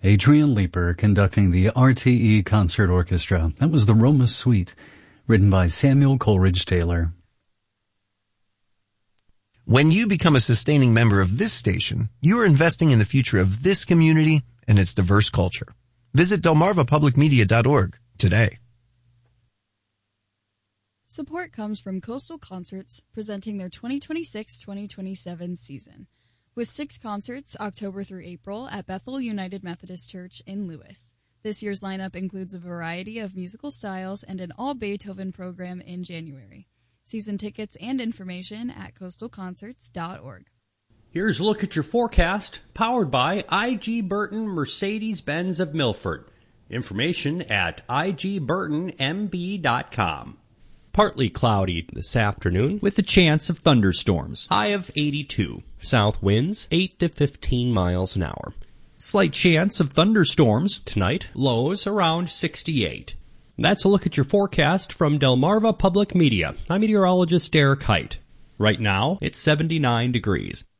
Adrian Leeper conducting the RTE Concert Orchestra. That was the Roma Suite, written by Samuel Coleridge Taylor. When you become a sustaining member of this station, you are investing in the future of this community and its diverse culture. Visit delmarvapublicmedia.org today. Support comes from Coastal Concerts, presenting their 2026-2027 season, with 6 concerts October through April at Bethel United Methodist Church in Lewis. This year's lineup includes a variety of musical styles and an all-Beethoven program in January. Season tickets and information at coastalconcerts.org. Here's a look at your forecast, powered by I.G. Burton Mercedes-Benz of Milford. Information at igburtonmb.com. Partly cloudy this afternoon with a chance of thunderstorms. High of 82. South winds 8 to 15 miles an hour. Slight chance of thunderstorms tonight. Lows around 68. That's a look at your forecast from Delmarva Public Media. I'm meteorologist Derek Height. Right now, it's 79 degrees.